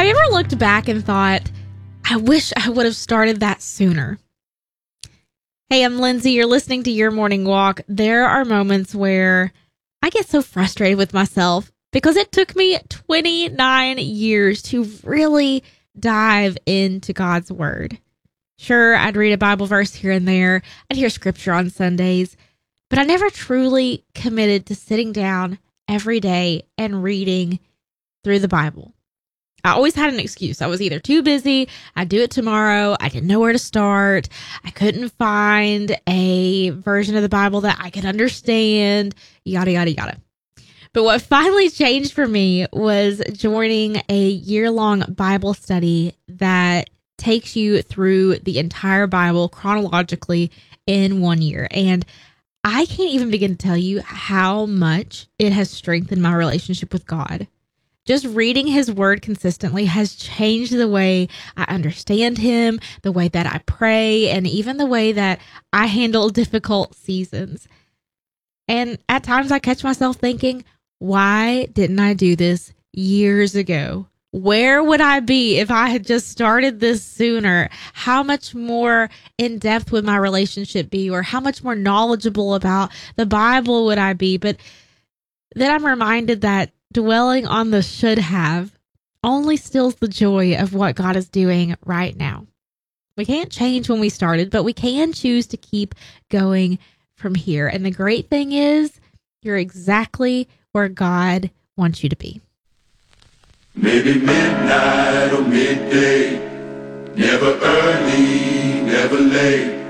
Have you ever looked back and thought, I wish I would have started that sooner? Hey, I'm Lindsay. You're listening to Your Morning Walk. There are moments where I get so frustrated with myself because it took me 29 years to really dive into God's Word. Sure, I'd read a Bible verse here and there. I'd hear scripture on Sundays, but I never truly committed to sitting down every day and reading through the Bible. I always had an excuse. I was either too busy, I'd do it tomorrow, I didn't know where to start, I couldn't find a version of the Bible that I could understand, yada, yada, yada. But what finally changed for me was joining a year-long Bible study that takes you through the entire Bible chronologically in 1 year. And I can't even begin to tell you how much it has strengthened my relationship with God. Just reading his word consistently has changed the way I understand him, the way that I pray, and even the way that I handle difficult seasons. And at times I catch myself thinking, why didn't I do this years ago? Where would I be if I had just started this sooner? How much more in depth would my relationship be? Or how much more knowledgeable about the Bible would I be? But then I'm reminded that dwelling on the should have only stills the joy of what God is doing right now. We can't change when we started, but we can choose to keep going from here. And the great thing is, you're exactly where God wants you to be. Maybe midnight or midday, never early, never late.